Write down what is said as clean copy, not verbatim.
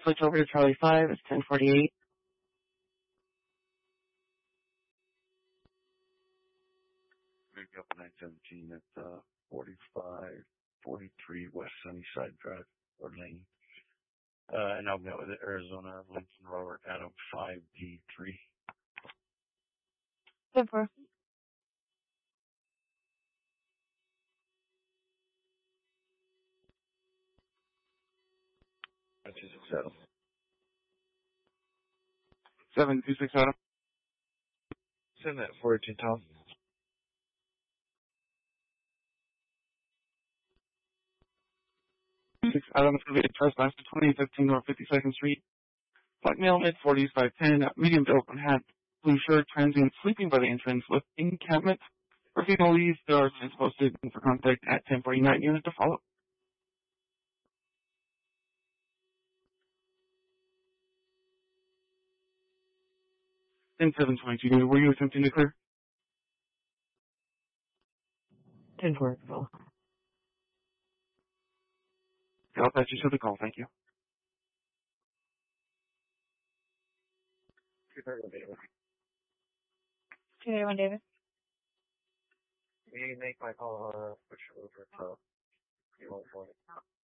Switch over to Charlie 5. It's 1048. Pick up 917 at 4543 West Sunnyside Drive, or Lane. And I'll go with it, Arizona, Lincoln, Robert, Adam, 5D3. 10-4. That's 26 Adam. 726 Adam. Send that 42 Tom. 6 Adam is going to be a trespass to 2015 North 52nd Street. Black male, mid-40s, 5'10", medium build and hat, blue shirt, transient, sleeping by the entrance with encampment. For female leads, there are signs posted for contact at 1049 unit to follow. 10-722, were you attempting to clear? 10-4, follow. I'll patch you to the call, thank you. 231 Davis. You make my call, push over to 314.